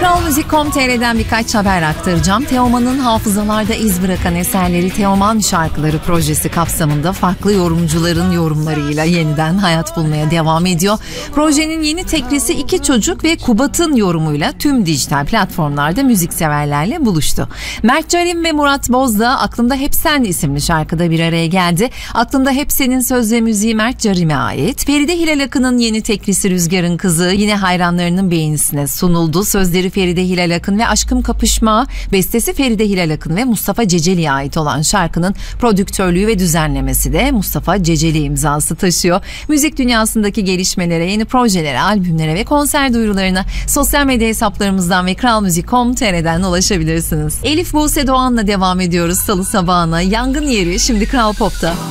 kralmuzik.com.tr'den birkaç haber aktaracağım. Teoman'ın hafızalarda iz bırakan eserleri Teoman Şarkıları projesi kapsamında farklı yorumcuların yorumlarıyla yeniden hayat bulmaya devam ediyor. Projenin yeni teklisi iki çocuk ve Kubat'ın yorumuyla tüm dijital platformlarda müzikseverlerle buluştu. Mert Carim ve Murat Boz da Aklımda Hep Sen isimli şarkıda bir araya geldi. Aklımda Hep Sen'in söz ve müziği Mert Carim'e ait. Feride Hilal Akın'ın yeni teklisi Rüzgar'ın Kızı yine hayranlarının beğenisine sunuldu. Sözleri Feride Hilal Akın ve Aşkım Kapışma, bestesi Feride Hilal Akın ve Mustafa Ceceli'ye ait olan şarkının prodüktörlüğü ve düzenlemesi de Mustafa Ceceli imzası taşıyor. Müzik dünyasındaki gelişmelere, yeni projelere, albümlere ve konser duyurularına sosyal medya hesaplarımızdan ve kralmuzik.com.tr'den ulaşabilirsiniz. Elif Buse Doğan'la devam ediyoruz salı sabahına. Yangın Yeri şimdi Kral Pop'ta.